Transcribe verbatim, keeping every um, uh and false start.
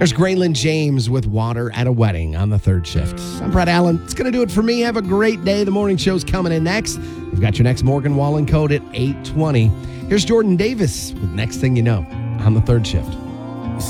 There's Graylin James with Water at a Wedding on the third shift. I'm Brett Allen. It's going to do it for me. Have a great day. The morning show's coming in next. We've got your next Morgan Wallen Code at eight twenty. Here's Jordan Davis with Next Thing You Know on the third shift.